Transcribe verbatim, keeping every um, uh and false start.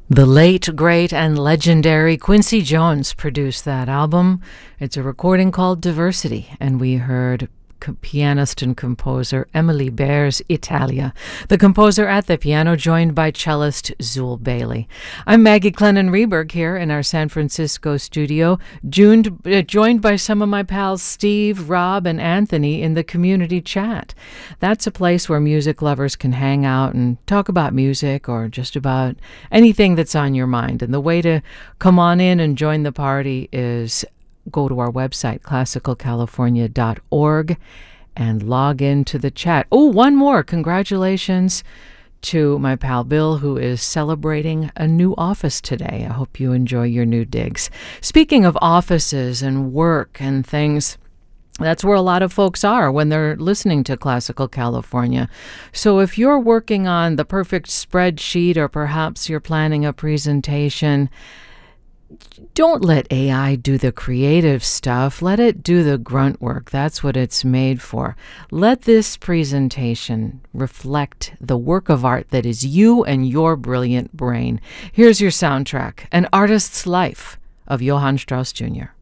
The late, great, and legendary Quincy Jones produced that album. It's a recording called Diversity, and we heard co- pianist and composer Emily Bear's Italia, the composer at the piano, joined by cellist Zool Bailey. I'm Maggie Clennon Reberg here in our San Francisco studio, joined, uh, joined by some of my pals Steve, Rob, and Anthony in the community chat. That's a place where music lovers can hang out and talk about music or just about anything that's on your mind. And the way to come on in and join the party is go to our website, classical california dot org, and log into the chat. Oh, one more. Congratulations to my pal Bill, who is celebrating a new office today. I hope you enjoy your new digs. Speaking of offices and work and things, that's where a lot of folks are when they're listening to Classical California. So if you're working on the perfect spreadsheet, or perhaps you're planning a presentation, don't let A I do the creative stuff. Let it do the grunt work. That's what it's made for. Let this presentation reflect the work of art that is you and your brilliant brain. Here's your soundtrack, An Artist's Life of Johann Strauss Junior